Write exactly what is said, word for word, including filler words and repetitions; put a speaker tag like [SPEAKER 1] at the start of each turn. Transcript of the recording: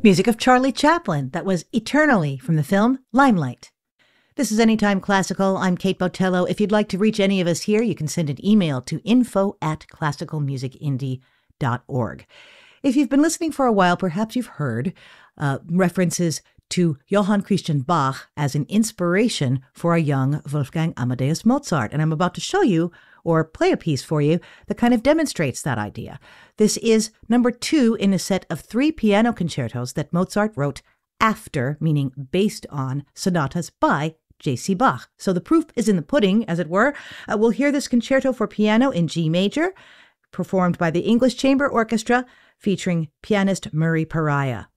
[SPEAKER 1] Music of Charlie Chaplin. That was Eternally from the film Limelight. This is Anytime Classical. I'm Kate Botello. If you'd like to reach any of us here, you can send an email to info at classical music indie dot org. If you've been listening for a while, perhaps you've heard uh, references to Johann Christian Bach as an inspiration for a young Wolfgang Amadeus Mozart. And I'm about to show you, or play a piece for you, that kind of demonstrates that idea. This is number two in a set of three piano concertos that Mozart wrote after, meaning based on, sonatas by J C Bach. So the proof is in the pudding, as it were. Uh, we'll hear this concerto for piano in G major, performed by the English Chamber Orchestra, featuring pianist Murray Pariah.